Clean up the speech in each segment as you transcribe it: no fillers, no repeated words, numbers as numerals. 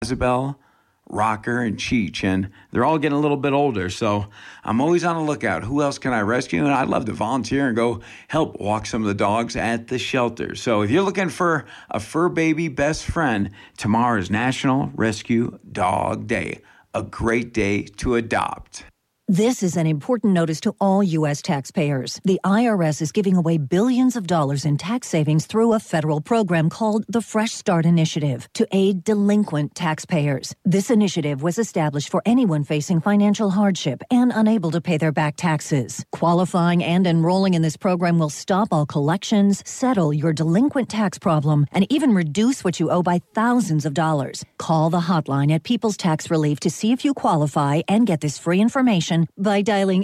Isabel, Rocker, and Cheech, and they're all getting a little bit older, so I'm always on the lookout. Who else can I rescue? And I'd love to volunteer and go help walk some of the dogs at the shelter. So if you're looking for a fur baby best friend, tomorrow is National Rescue Dog Day, a great day to adopt. This is an important notice to all U.S. taxpayers. The IRS is giving away billions of dollars in tax savings through a federal program called the Fresh Start Initiative to aid delinquent taxpayers. This initiative was established for anyone facing financial hardship and unable to pay their back taxes. Qualifying and enrolling in this program will stop all collections, settle your delinquent tax problem, and even reduce what you owe by thousands of dollars. Call the hotline at People's Tax Relief to see if you qualify and get this free information by dialing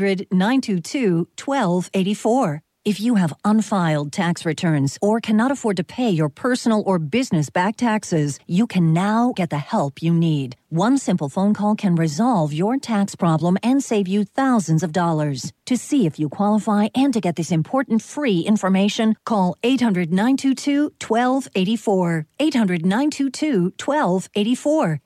800-922-1284. If you have unfiled tax returns or cannot afford to pay your personal or business back taxes, you can now get the help you need. One simple phone call can resolve your tax problem and save you thousands of dollars. To see if you qualify and to get this important free information, call 800-922-1284. 800-922-1284.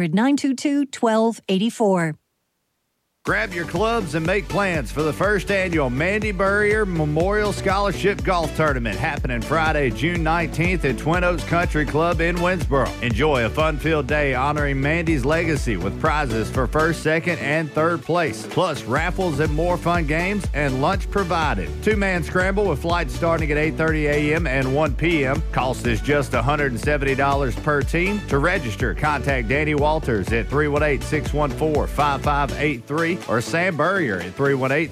800-922-1284. Grab your clubs and make plans for the first annual Mandy Burrier Memorial Scholarship Golf Tournament happening Friday, June 19th at Twin Oaks Country Club in Winsboro. Enjoy a fun-filled day honoring Mandy's legacy with prizes for first, second, and third place, plus raffles and more fun games and lunch provided. Two-man scramble with flights starting at 8:30 a.m. and 1 p.m. Cost is just $170 per team. To register, contact Danny Walters at 318-614-5583. Or Sam Burrier at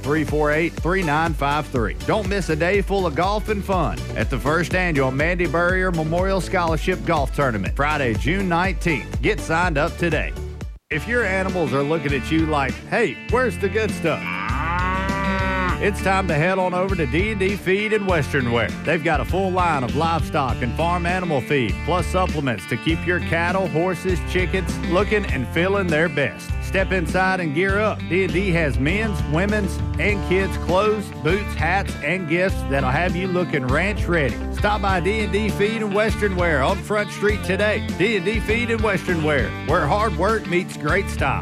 318-348-3953. Don't miss a day full of golf and fun at the first annual Mandy Burrier Memorial Scholarship Golf Tournament, Friday, June 19th. Get signed up today. If your animals are looking at you like, hey, where's the good stuff? It's time to head on over to D&D Feed and Western Wear. They've got a full line of livestock and farm animal feed, plus supplements to keep your cattle, horses, chickens looking and feeling their best. Step inside and gear up. D&D has men's, women's, and kids' clothes, boots, hats, and gifts that'll have you looking ranch ready. Stop by D&D Feed and Western Wear on Front Street today. D&D Feed and Western Wear, where hard work meets great style.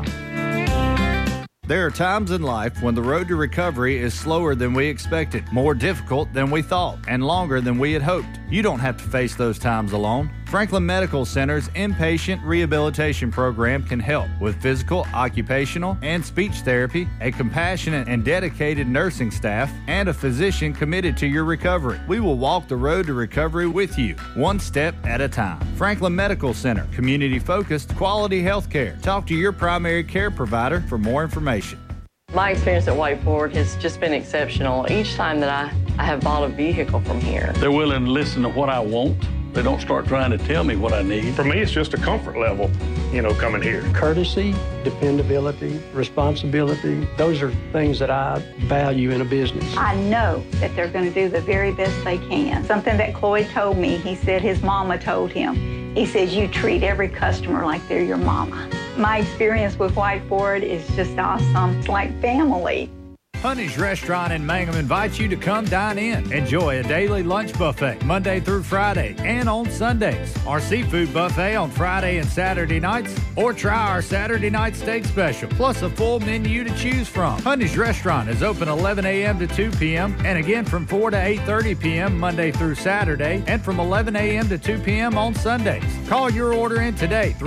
There are times in life when the road to recovery is slower than we expected, more difficult than we thought, and longer than we had hoped. You don't have to face those times alone. Franklin Medical Center's inpatient rehabilitation program can help with physical, occupational, and speech therapy, a compassionate and dedicated nursing staff, and a physician committed to your recovery. We will walk the road to recovery with you, one step at a time. Franklin Medical Center, community-focused, quality health care. Talk to your primary care provider for more information. My experience at White Ford has just been exceptional. Each time that I have bought a vehicle from here. They're willing to listen to what I want. They don't start trying to tell me what I need. For me, it's just a comfort level, coming here. Courtesy, dependability, responsibility, those are things that I value in a business. I know that they're going to do the very best they can. Something that Cloyd told me, he said his mama told him. He says, you treat every customer like they're your mama. My experience with White Ford is just awesome. It's like family. Honey's Restaurant in Mangum invites you to come dine in. Enjoy a daily lunch buffet Monday through Friday and on Sundays. Our seafood buffet on Friday and Saturday nights, or try our Saturday night steak special, plus a full menu to choose from. Honey's Restaurant is open 11 a.m. to 2 p.m. and again from 4 to 8:30 p.m. Monday through Saturday and from 11 a.m. to 2 p.m. on Sundays. Call your order in today,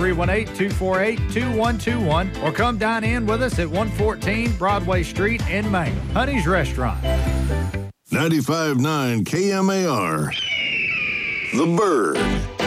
318-248-2121, or come dine in with us at 114 Broadway Street in Mangum. Honey's Restaurant. 95.9 KMAR. The Bird.